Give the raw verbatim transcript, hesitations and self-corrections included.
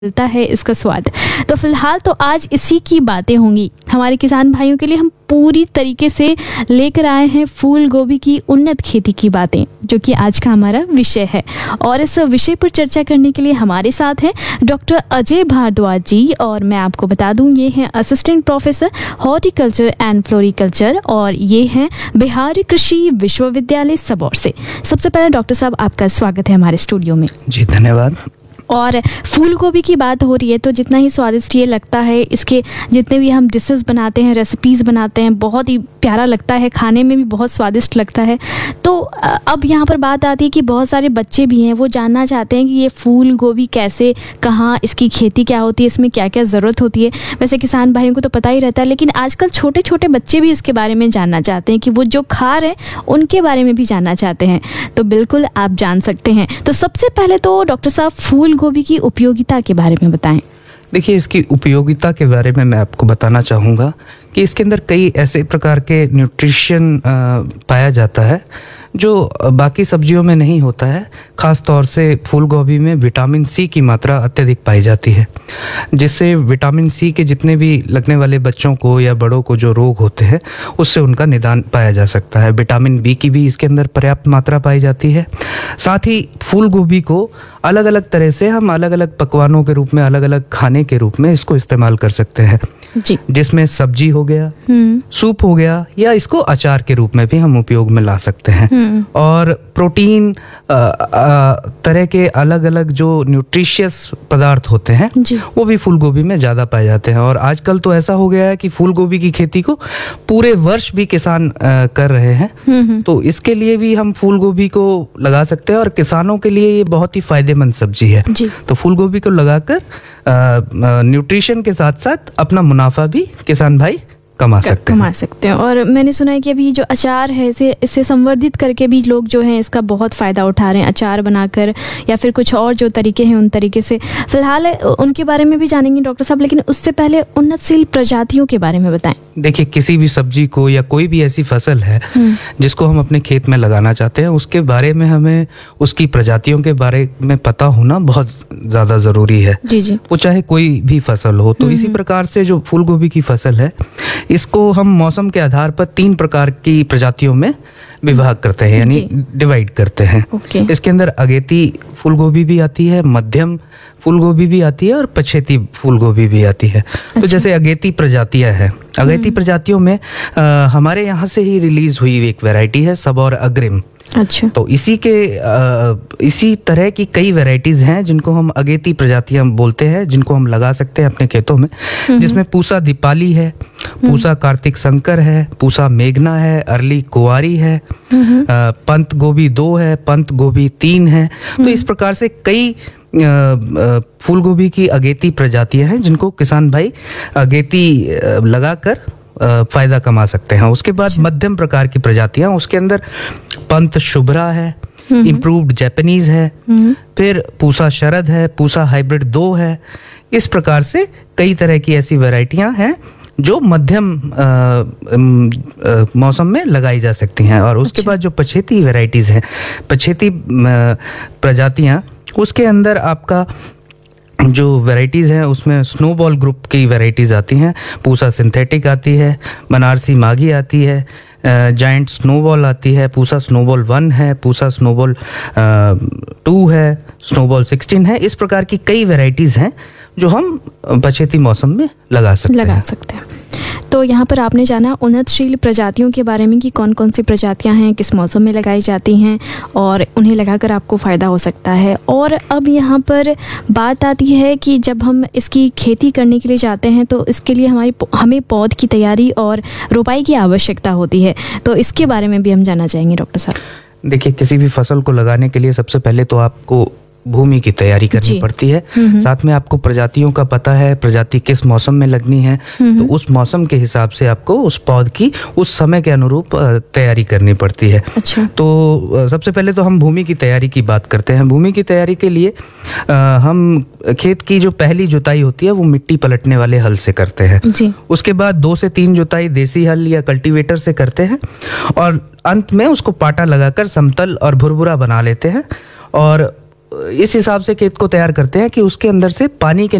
मिलता है इसका स्वाद। तो फिलहाल तो आज इसी की बातें होंगी। हमारे किसान भाइयों के लिए हम पूरी तरीके से लेकर आए हैं फूल गोभी की उन्नत खेती की बातें, जो कि आज का हमारा विषय है। और इस विषय पर चर्चा करने के लिए हमारे साथ हैं डॉक्टर अजय भारद्वाज जी, और मैं आपको बता दूं ये हैं assistant professor horticulture and floriculture, और ये हैं बिहार कृषि विश्वविद्यालय सबौर से। सबसे पहले डॉक्टर साहब, आपका स्वागत है हमारे स्टूडियो में। जी धन्यवाद। और फूल गोभी की बात हो रही है तो जितना ही स्वादिष्ट ये लगता है, इसके जितने भी हम डिशेस बनाते हैं, रेसिपीज़ बनाते हैं, बहुत ही प्यारा लगता है, खाने में भी बहुत स्वादिष्ट लगता है। तो अब यहाँ पर बात आती है कि बहुत सारे बच्चे भी हैं, वो जानना चाहते हैं कि ये फूल गोभी कैसे, कहाँ इसकी खेती क्या होती है, इसमें क्या क्या ज़रूरत होती है। वैसे किसान भाइयों को तो पता ही रहता है, लेकिन आजकल छोटे छोटे बच्चे भी इसके बारे में जानना चाहते हैं कि वो जो खा रहे हैं उनके बारे में भी जानना चाहते हैं। तो बिल्कुल आप जान सकते हैं। तो सबसे पहले तो डॉक्टर साहब फूल गोभी की उपयोगिता के बारे में बताएं। देखिए, इसकी उपयोगिता के बारे में मैं आपको बताना चाहूँगा कि इसके अंदर कई ऐसे प्रकार के न्यूट्रिशन पाया जाता है जो बाकी सब्जियों में नहीं होता है। ख़ास तौर से फूल गोभी में विटामिन सी की मात्रा अत्यधिक पाई जाती है, जिससे विटामिन सी के जितने भी लगने वाले बच्चों को या बड़ों को जो रोग होते हैं उससे उनका निदान पाया जा सकता है। विटामिन बी की भी इसके अंदर पर्याप्त मात्रा पाई जाती है। साथ ही फूल गोभी को अलग अलग तरह से हम अलग अलग पकवानों के रूप में, अलग अलग खाने के रूप में इसको इस्तेमाल कर सकते हैं जी, जिसमें सब्जी हो गया, सूप हो गया, या इसको अचार के रूप में भी हम उपयोग में ला सकते हैं। और प्रोटीन आ, आ, तरह के अलग अलग जो न्यूट्रिशियस पदार्थ होते हैं वो भी फूल गोभी में ज़्यादा पाए जाते हैं। और आजकल तो ऐसा हो गया है कि फूल गोभी की खेती को पूरे वर्ष भी किसान आ, कर रहे हैं, तो इसके लिए भी हम फूल गोभी को लगा सकते हैं और किसानों के लिए ये बहुत ही फायदेमंद सब्जी है। तो फूल गोभी को लगाकर न्यूट्रिशन के साथ साथ अपना मुनाफा भी किसान भाई कमा सकते कमा सकते हैं। और मैंने सुना है कि अभी जो अचार है इसे इससे संवर्धित करके भी लोग जो हैं इसका बहुत फ़ायदा उठा रहे हैं, अचार बनाकर या फिर कुछ और जो तरीके हैं उन तरीके से। फिलहाल उनके बारे में भी जानेंगे डॉक्टर साहब, लेकिन उससे पहले उन्नतशील प्रजातियों के बारे में बताएं। देखिए, किसी भी सब्जी को या कोई भी ऐसी फसल है जिसको हम अपने खेत में लगाना चाहते हैं, उसके बारे में हमें उसकी प्रजातियों के बारे में पता होना बहुत ज़्यादा ज़रूरी है। जी जी। वो चाहे कोई भी फसल हो। तो इसी प्रकार से जो फूल गोभी की फसल है, इसको हम मौसम के आधार पर तीन प्रकार की प्रजातियों में विभाग करते हैं, यानी डिवाइड करते हैं। इसके अंदर अगेती फूल गोभी भी आती है, मध्यम फूल गोभी भी आती है और पछेती फूल गोभी भी आती है। अच्छा। तो जैसे अगेती प्रजातियां हैं, अगेती प्रजातियों में आ, हमारे यहाँ से ही रिलीज हुई एक वैरायटी है सबौर अग्रिम। अच्छा। तो इसी के आ, इसी तरह की कई वैरायटीज हैं जिनको हम अगेती प्रजातियां बोलते हैं, जिनको हम लगा सकते हैं अपने खेतों में, जिसमें पूसा दीपाली है, पूसा कार्तिक शंकर है, पूसा मेघना है, अरली कुंवारी है, आ, पंत गोभी दो है, पंत गोभी तीन है। तो इस प्रकार से कई फूल गोभी की अगेती प्रजातियां हैं जिनको किसान भाई अगेती लगाकर फायदा कमा सकते हैं। उसके बाद मध्यम प्रकार की प्रजातियां, उसके अंदर पंत शुभ्रा है, इम्प्रूव्ड जैपनीज है, फिर पूसा शरद है, पूसा हाइब्रिड दो है। इस प्रकार से कई तरह की ऐसी वैरायटियां हैं जो मध्यम मौसम में लगाई जा सकती हैं। और उसके बाद जो पछेती वैरायटीज हैं, पछेती प्रजातियां, उसके अंदर आपका जो वैरायटीज़ हैं उसमें स्नोबॉल ग्रुप की वैरायटीज़ आती हैं, पूसा सिंथेटिक आती है, बनारसी माघी आती है, जाइंट स्नोबॉल आती है, पूसा स्नोबॉल वन है, पूसा स्नोबॉल टू है, स्नोबॉल सिक्सटीन है। इस प्रकार की कई वैरायटीज़ हैं जो हम पछेती मौसम में लगा सकते लगा हैं। सकते हैं। तो यहाँ पर आपने जाना उन्नतशील प्रजातियों के बारे में कि कौन कौन सी प्रजातियाँ हैं, किस मौसम में लगाई जाती हैं और उन्हें लगाकर आपको फ़ायदा हो सकता है। और अब यहाँ पर बात आती है कि जब हम इसकी खेती करने के लिए जाते हैं तो इसके लिए हमारी हमें पौध की तैयारी और रोपाई की आवश्यकता होती है। तो इसके बारे में भी हम जानना चाहेंगे डॉक्टर साहब। देखिए, किसी भी फसल को लगाने के लिए सबसे पहले तो आपको भूमि की तैयारी करनी पड़ती है। साथ में आपको प्रजातियों का पता है, प्रजाति किस मौसम में लगनी है, तो उस मौसम के हिसाब से आपको उस पौध की उस समय के अनुरूप तैयारी करनी पड़ती है। अच्छा। तो सबसे पहले तो हम भूमि की तैयारी की बात करते हैं। भूमि की तैयारी के लिए आ, हम खेत की जो पहली जुताई होती है वो मिट्टी पलटने वाले हल से करते हैं जी। उसके बाद दो से तीन जुताई देसी हल या कल्टीवेटर से करते हैं और अंत में उसको पाटा लगाकर समतल और भुरभुरा बना लेते हैं। और इस हिसाब से खेत को तैयार करते हैं कि उसके अंदर से पानी के